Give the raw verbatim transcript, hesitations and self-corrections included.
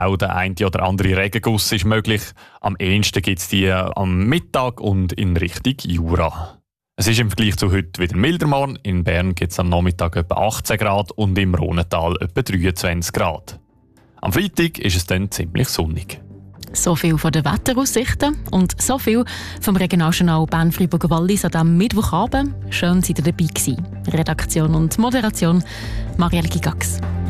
Auch der eine oder andere Regenguss ist möglich. Am ehesten gibt es die am Mittag und in Richtung Jura. Es ist im Vergleich zu heute wieder milder morgen. In Bern gibt es am Nachmittag etwa achtzehn Grad und im Rhonental etwa dreiundzwanzig Grad. Am Freitag ist es dann ziemlich sonnig. So viel von den Wetteraussichten und so viel vom Regionaljournal Bern-Freiburg Wallis an diesem Mittwochabend. Schön, seid ihr dabei gewesen. Redaktion und Moderation Marielle Gigax.